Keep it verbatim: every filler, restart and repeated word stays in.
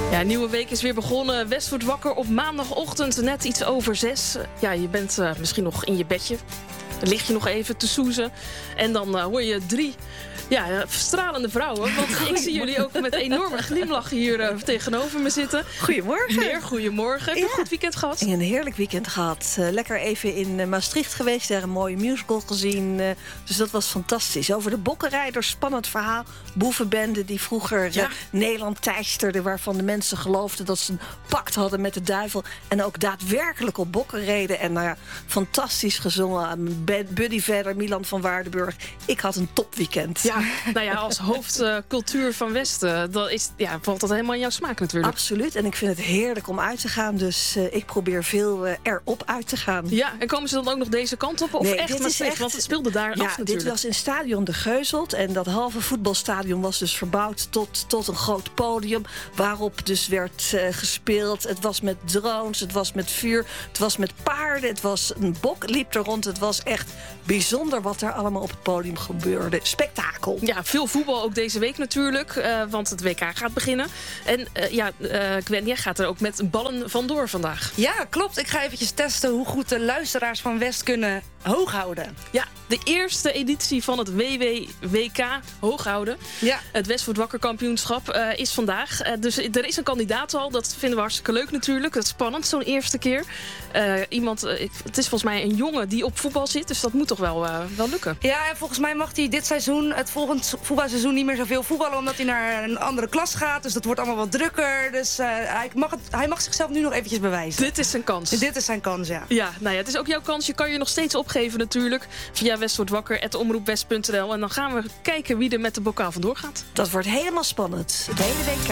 Ja, een nieuwe week is weer begonnen. West wordt wakker op maandagochtend, net iets over zes. Ja, je bent uh, misschien nog in je bedje. Dan lig je nog even te soezen. En dan uh, hoor je drie ja, stralende vrouwen. Want ik zie jullie ook met enorme glimlach hier uh, tegenover me zitten. Goedemorgen. Meer, goedemorgen. Heb je Ja. een goed weekend gehad? Een heerlijk weekend gehad. Uh, lekker even in uh, Maastricht geweest. Daar een mooie musical gezien. Uh, dus dat was fantastisch. Over de bokkenrijders, spannend verhaal. Boevenbende die vroeger Ja. uh, Nederland teisterde. Waarvan de mensen geloofden dat ze een pact hadden met de duivel. En ook daadwerkelijk op bokken reden. En nou ja, fantastisch gezongen. Buddy Vedder, Milan van Waardenburg. Ik had een topweekend. Ja, nou ja, als hoofdcultuur uh, van West uh, dat is, ja, valt dat helemaal in jouw smaak natuurlijk. Absoluut. En ik vind het heerlijk om uit te gaan. Dus uh, ik probeer veel uh, erop uit te gaan. Ja, en komen ze dan ook nog deze kant op? Of Nee, echt dit is Maastricht? echt- Want het speelde daar Ja, af natuurlijk. dit was in Stadion de Geuzelt. En dat halve voetbalstadion was dus verbouwd tot, tot een groot podium. Waarop dus werd uh, gespeeld. Het was met drones, het was met vuur, het was met paarden. Het was een bok liep er rond. Het was echt bijzonder wat er allemaal op het podium gebeurde. Spektakel. Ja, veel voetbal ook deze week natuurlijk, uh, want het W K gaat beginnen. En uh, ja, uh, Gwen, jij gaat er ook met ballen vandoor vandaag. Ja, klopt. Ik ga eventjes testen hoe goed de luisteraars van West kunnen hoog houden. Ja, de eerste editie van het W W W K hooghouden. Ja. Het West wordt wakker kampioenschap uh, is vandaag. Uh, dus er is een kandidaat al, dat vinden we hartstikke leuk natuurlijk. Het is spannend, zo'n eerste keer. Uh, iemand, uh, het is volgens mij een jongen die op voetbal zit, dus dat moet toch wel, uh, wel lukken. Ja, en volgens mij mag hij dit seizoen, het volgend voetbalseizoen, niet meer zoveel voetballen, omdat hij naar een andere klas gaat. Dus dat wordt allemaal wat drukker. Dus uh, hij, mag het, hij mag zichzelf nu nog eventjes bewijzen. Dit is zijn kans. Dit is zijn kans, ja. Ja, nou ja, het is ook jouw kans. Je kan je nog steeds opgeven natuurlijk. Via West wordt wakker, at omroepwest punt n l. En dan gaan we kijken wie er met de bokaal vandoor gaat. Dat wordt helemaal spannend. Het hele week.